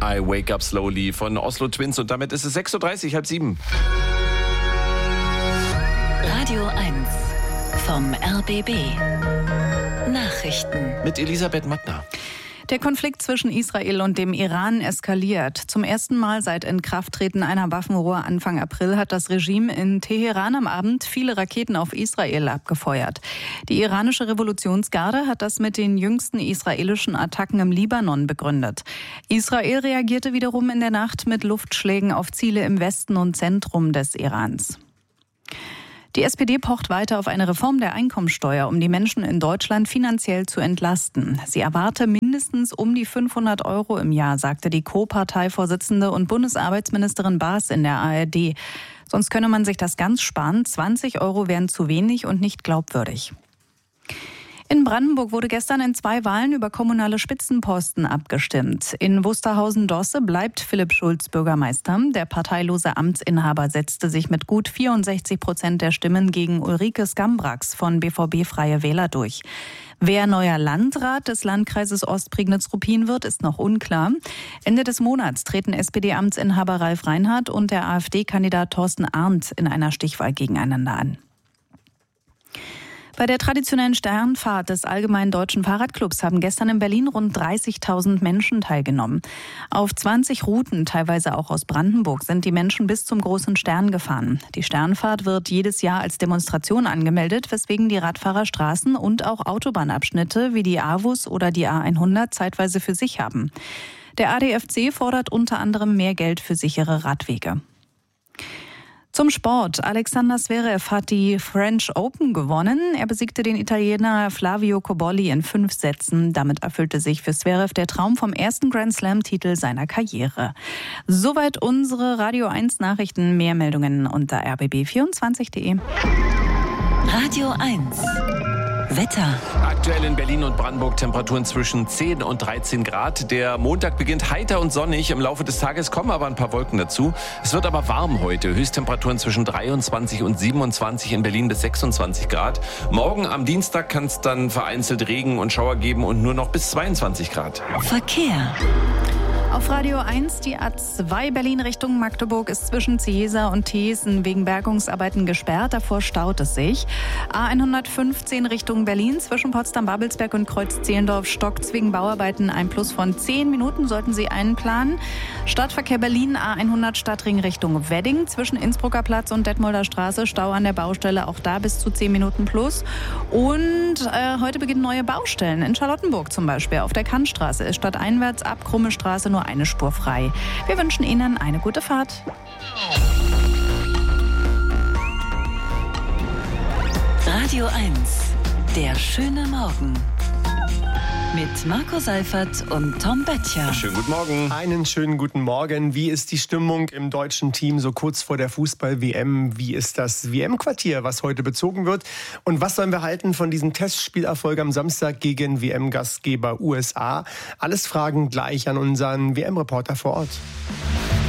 I Wake Up Slowly von Oslo Twins und damit ist es 6.30 Uhr, 6:30. Radio 1 vom RBB. Nachrichten Mit Elisabeth Mattner. Der Konflikt zwischen Israel und dem Iran eskaliert. Zum ersten Mal seit Inkrafttreten einer Waffenruhe Anfang April hat das Regime in Teheran am Abend viele Raketen auf Israel abgefeuert. Die iranische Revolutionsgarde hat das mit den jüngsten israelischen Attacken im Libanon begründet. Israel reagierte wiederum in der Nacht mit Luftschlägen auf Ziele im Westen und Zentrum des Irans. Die SPD pocht weiter auf eine Reform der Einkommensteuer, um die Menschen in Deutschland finanziell zu entlasten. Sie erwarte mindestens um die 500 € im Jahr, sagte die Co-Parteivorsitzende und Bundesarbeitsministerin Baas in der ARD. Sonst könne man sich das ganz sparen. 20 € wären zu wenig und nicht glaubwürdig. In Brandenburg wurde gestern in 2 Wahlen über kommunale Spitzenposten abgestimmt. In Wusterhausen-Dosse bleibt Philipp Schulz Bürgermeister. Der parteilose Amtsinhaber setzte sich mit gut 64% der Stimmen gegen Ulrike Skambrax von BVB Freie Wähler durch. Wer neuer Landrat des Landkreises Ostprignitz-Ruppin wird, ist noch unklar. Ende des Monats treten SPD-Amtsinhaber Ralf Reinhardt und der AfD-Kandidat Thorsten Arndt in einer Stichwahl gegeneinander an. Bei der traditionellen Sternfahrt des Allgemeinen Deutschen Fahrradclubs haben gestern in Berlin rund 30.000 Menschen teilgenommen. Auf 20 Routen, teilweise auch aus Brandenburg, sind die Menschen bis zum Großen Stern gefahren. Die Sternfahrt wird jedes Jahr als Demonstration angemeldet, weswegen die Radfahrer Straßen und auch Autobahnabschnitte wie die AWUS oder die A100 zeitweise für sich haben. Der ADFC fordert unter anderem mehr Geld für sichere Radwege. Zum Sport. Alexander Zverev hat die French Open gewonnen. Er besiegte den Italiener Flavio Cobolli in 5 Sätzen. Damit erfüllte sich für Zverev der Traum vom ersten Grand-Slam-Titel seiner Karriere. Soweit unsere Radio 1 Nachrichten. Mehr Meldungen unter rbb24.de. Radio 1 Wetter. Aktuell in Berlin und Brandenburg Temperaturen zwischen 10 und 13 Grad. Der Montag beginnt heiter und sonnig. Im Laufe des Tages kommen aber ein paar Wolken dazu. Es wird aber warm heute. Höchsttemperaturen zwischen 23 und 27, in Berlin bis 26 Grad. Morgen am Dienstag kann es dann vereinzelt Regen und Schauer geben und nur noch bis 22 Grad. Verkehr. Auf Radio 1, die A2 Berlin Richtung Magdeburg ist zwischen Ciesa und Thesen wegen Bergungsarbeiten gesperrt. Davor staut es sich. A115 Richtung Berlin zwischen Potsdam-Babelsberg und Kreuz-Zehlendorf stockt wegen Bauarbeiten. Ein Plus von 10 Minuten sollten Sie einplanen. Stadtverkehr Berlin A100 Stadtring Richtung Wedding zwischen Innsbrucker Platz und Detmolder Straße. Stau an der Baustelle, auch da bis zu 10 Minuten plus. Und heute beginnen neue Baustellen. In Charlottenburg zum Beispiel. Auf der Kantstraße ist stadteinwärts ab Krumme Straße nur eine Spur frei. Wir wünschen Ihnen eine gute Fahrt. Radio 1, der schöne Morgen. Mit Marco Seifert und Tom Böttcher. Schönen guten Morgen. Einen schönen guten Morgen. Wie ist die Stimmung im deutschen Team so kurz vor der Fußball-WM? Wie ist das WM-Quartier, was heute bezogen wird? Und was sollen wir halten von diesem Testspielerfolg am Samstag gegen WM-Gastgeber USA? Alles Fragen gleich an unseren WM-Reporter vor Ort.